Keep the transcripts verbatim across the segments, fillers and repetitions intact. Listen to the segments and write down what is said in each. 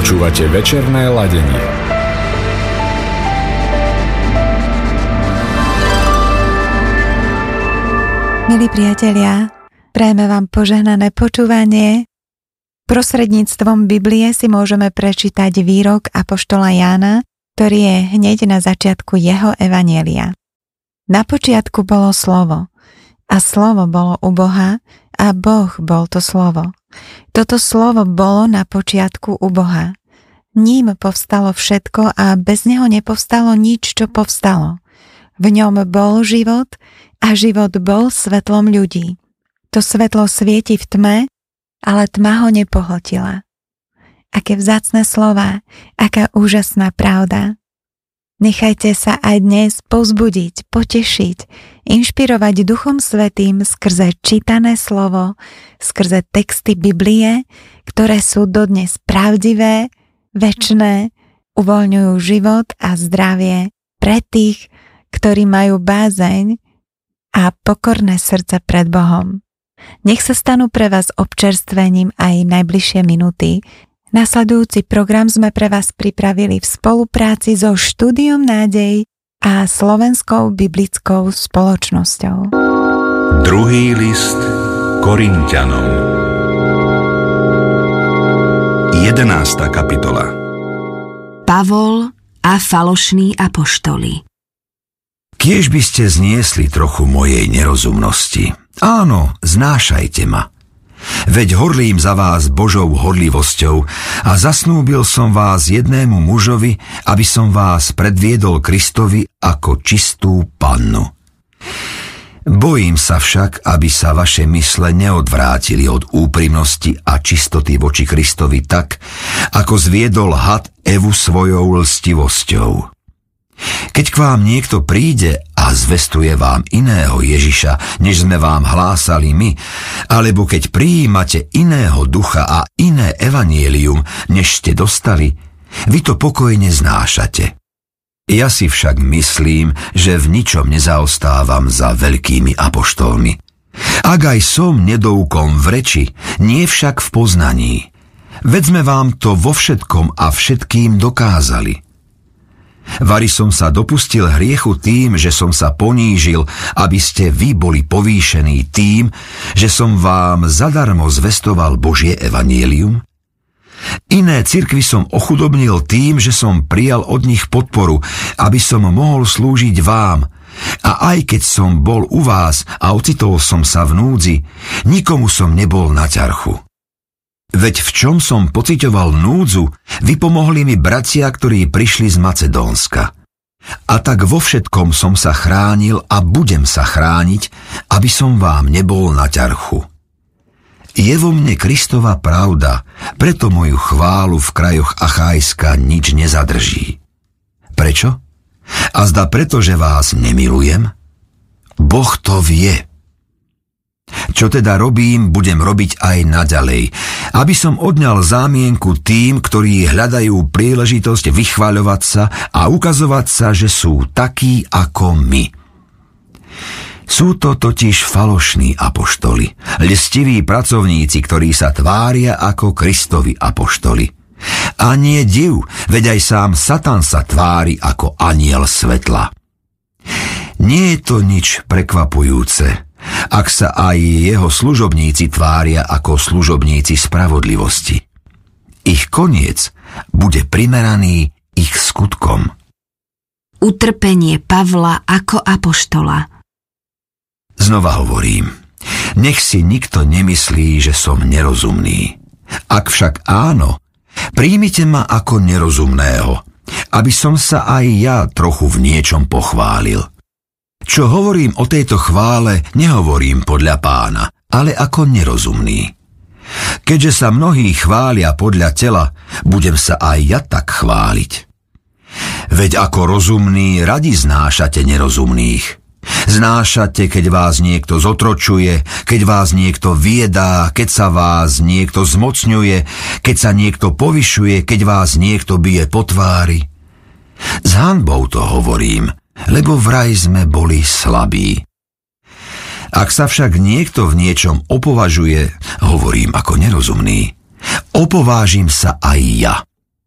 Počúvate večerné ladenie. Milí priatelia, prajeme vám požehnané počúvanie. Prostredníctvom Biblie si môžeme prečítať výrok apoštola Jána, ktorý je hneď na začiatku jeho evanjelia. Na počiatku bolo slovo, a slovo bolo u Boha, a Boh bol to slovo. Toto slovo bolo na počiatku u Boha. Ním povstalo všetko a bez neho nepovstalo nič, čo povstalo. V ňom bol život a život bol svetlom ľudí. To svetlo svieti v tme, ale tma ho nepohltila. Aké vzácne slová, aká úžasná pravda. Nechajte sa aj dnes povzbudiť, potešiť, inšpirovať Duchom Svätým skrze čítané slovo, skrze texty Biblie, ktoré sú dodnes pravdivé, večné, uvoľňujú život a zdravie pre tých, ktorí majú bázeň a pokorné srdce pred Bohom. Nech sa stanú pre vás občerstvením aj najbližšie minúty. Nasledujúci program sme pre vás pripravili v spolupráci so Štúdiom Nádej a Slovenskou biblickou spoločnosťou. Druhý list Korinťanom. jedenásta kapitola. Pavol a falošní apoštoli. Kiež by ste zniesli trochu mojej nerozumnosti. Áno, znášajte ma. Veď horlím za vás Božou horlivosťou a zasnúbil som vás jednému mužovi, aby som vás predviedol Kristovi ako čistú pannu. Bojím sa však, aby sa vaše mysle neodvrátili od úprimnosti a čistoty voči Kristovi tak, ako zviedol had Evu svojou lstivosťou. Keď k vám niekto príde a zvestuje vám iného Ježiša, než sme vám hlásali my, alebo keď prijímate iného ducha a iné evanjelium, než ste dostali, vy to pokojne znášate. Ja si však myslím, že v ničom nezaostávam za veľkými apoštolmi. Ak aj som nedoukom v reči, nie však v poznaní. Veď sme vám to vo všetkom a všetkým dokázali. Vari som sa dopustil hriechu tým, že som sa ponížil, aby ste vy boli povýšení tým, že som vám zadarmo zvestoval Božie evanjelium? Iné cirkvi som ochudobnil tým, že som prijal od nich podporu, aby som mohol slúžiť vám. A aj keď som bol u vás a ocitol som sa v núdzi, nikomu som nebol na ťarchu. Veď v čom som pociťoval núdzu, vypomohli mi bratia, ktorí prišli z Macedónska. A tak vo všetkom som sa chránil a budem sa chrániť, aby som vám nebol na ťarchu. Je vo mne Kristova pravda, preto moju chválu v krajoch Achajska nič nezadrží. Prečo? A zda preto, že vás nemilujem? Boh to vie. Čo teda robím, budem robiť aj naďalej, aby som odňal zámienku tým, ktorí hľadajú príležitosť vychvaľovať sa a ukazovať sa, že sú takí ako my. Sú to totiž falošní apoštoli, lstiví pracovníci, ktorí sa tvária ako Kristovi apoštoli. A nie div, veď aj sám Satan sa tvári ako anjel svetla. Nie je to nič prekvapujúce, ak sa aj jeho služobníci tvária ako služobníci spravodlivosti. Ich koniec bude primeraný ich skutkom. Utrpenie Pavla ako apoštola. Znova hovorím, nech si nikto nemyslí, že som nerozumný. Ak však áno, príjmite ma ako nerozumného, aby som sa aj ja trochu v niečom pochválil. Čo hovorím o tejto chvále, nehovorím podľa Pána, ale ako nerozumný. Keďže sa mnohí chvália podľa tela, budem sa aj ja tak chváliť. Veď ako rozumní radi znášate nerozumných. Znášate, keď vás niekto zotročuje, keď vás niekto vyjedá, keď sa vás niekto zmocňuje, keď sa niekto povyšuje, keď vás niekto bije po tvári. S hanbou to hovorím, lebo vraj sme boli slabí. Ak sa však niekto v niečom opovažuje, hovorím ako nerozumný, opovážim sa aj ja.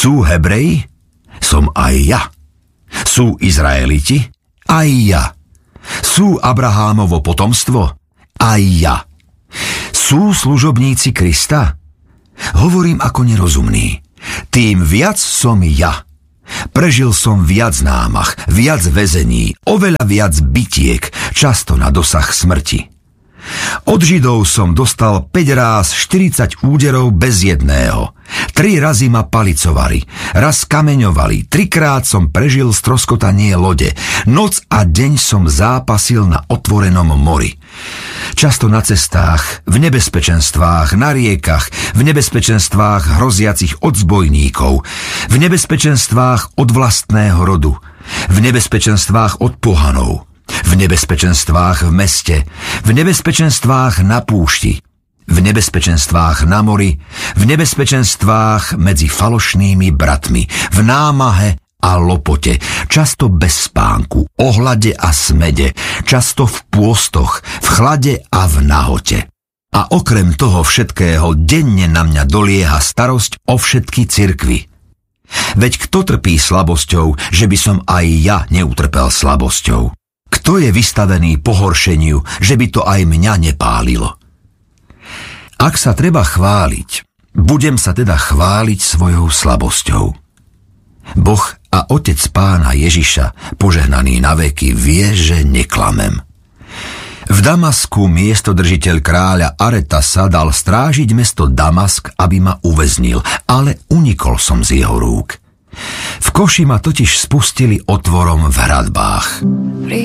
Sú Hebreji? Som aj ja. Sú Izraeliti? Aj ja. Sú Abrahámovo potomstvo? Aj ja. Sú služobníci Krista? Hovorím ako nerozumný. Tým viac som ja. Prežil som viac námach, viac väzení, oveľa viac bitiek, často na dosah smrti. Od Židov som dostal päť ráz štyridsať úderov bez jedného. Tri razy ma palicovali, raz kameňovali, trikrát som prežil stroskotanie lode. Noc a deň som zápasil na otvorenom mori. Často na cestách, v nebezpečenstvách, na riekach, v nebezpečenstvách hroziacich od zbojníkov, v nebezpečenstvách od vlastného rodu, v nebezpečenstvách od pohanov, v nebezpečenstvách v meste, v nebezpečenstvách na púšti, v nebezpečenstvách na mori, v nebezpečenstvách medzi falošnými bratmi, v námahe a lopote, často bez spánku, ohlade a smede, často v pôstoch, v chlade a v nahote. A okrem toho všetkého denne na mňa dolieha starosť o všetky cirkvi. Veď kto trpí slabosťou, že by som aj ja neutrpel slabosťou? Kto je vystavený pohoršeniu, že by to aj mňa nepálilo? Ak sa treba chváliť, budem sa teda chváliť svojou slabosťou. Boh a Otec Pána Ježiša, požehnaný na veky, vie, že neklamem. V Damasku miestodržiteľ kráľa Aretasa dal strážiť mesto Damask, aby ma uväznil, ale unikol som z jeho rúk. V koši ma totiž spustili otvorom v hradbách.